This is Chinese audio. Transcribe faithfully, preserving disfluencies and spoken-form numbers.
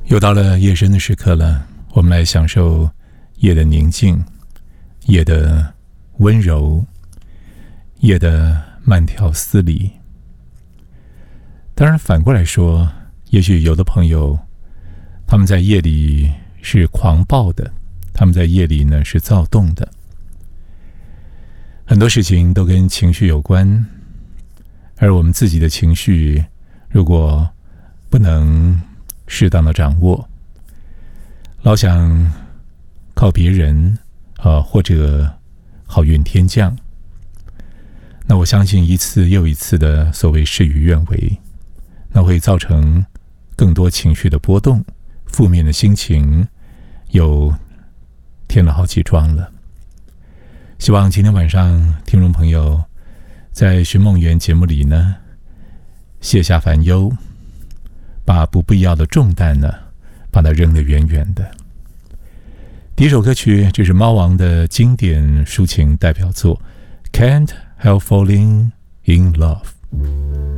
又到了夜深的时刻了，我们来享受夜的宁静，夜的温柔，夜的慢条斯理。当然反过来说，也许有的朋友他们在夜里是狂暴的，他们在夜里呢是躁动的。很多事情都跟情绪有关，而我们自己的情绪如果不能适当的掌握，老想靠别人啊，或者好运天降，那我相信一次又一次的所谓事与愿违，那会造成更多情绪的波动，负面的心情又添了好几桩了。希望今天晚上听众朋友在寻梦园节目里呢，卸下烦忧，把不必要的重担呢，把它扔得远远的。第一首歌曲，这是猫王的经典抒情代表作《Can't Help Falling in Love》。